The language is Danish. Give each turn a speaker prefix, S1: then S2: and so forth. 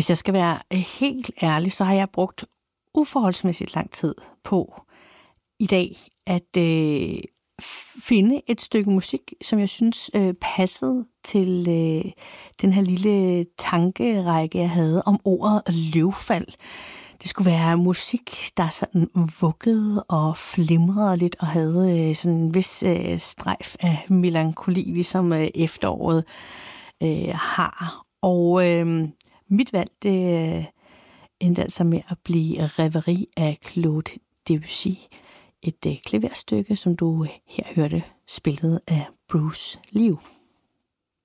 S1: Hvis jeg skal være helt ærlig, så har jeg brugt uforholdsmæssigt lang tid på i dag at finde et stykke musik, som jeg synes passede til den her lille tankerække, jeg havde om ordet løvfald. Det skulle være musik, der sådan vuggede og flimrede lidt og havde sådan en vis strejf af melankoli, ligesom efteråret har. Og mit valg, det endte altså med at blive Rêverie af Claude Debussy. Et klaverstykke, som du her hørte spillet af Bruce Liu.